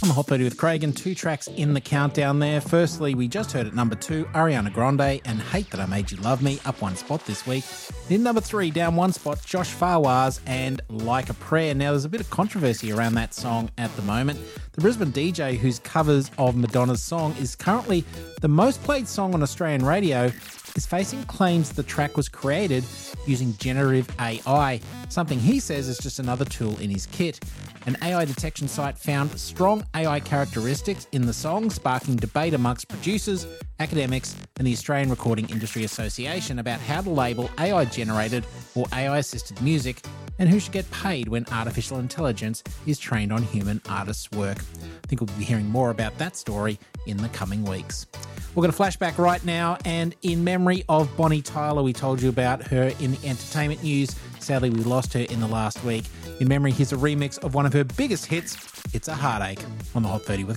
On the Hot 30 with Craig, and 2 tracks in the countdown there. Firstly, we just heard at number 2, Ariana Grande and Hate That I Made You Love Me, up 1 spot this week. In number 3, down 1 spot, Josh Fawaz and Like a Prayer. Now, there's a bit of controversy around that song at the moment. The Brisbane DJ, whose covers of Madonna's song is currently the most played song on Australian radio, is facing claims the track was created using generative AI, something he says is just another tool in his kit. An AI detection site found strong AI characteristics in the song, sparking debate amongst producers, academics, and the Australian Recording Industry Association about how to label AI-generated or AI-assisted music and who should get paid when artificial intelligence is trained on human artists' work. I think we'll be hearing more about that story in the coming weeks. We're going to flashback right now, and in memory of Bonnie Tyler, we told you about her in the entertainment news. Sadly, we lost her in the last week. In memory, here's a remix of one of her biggest hits, It's a Heartache, on the Hot 30 with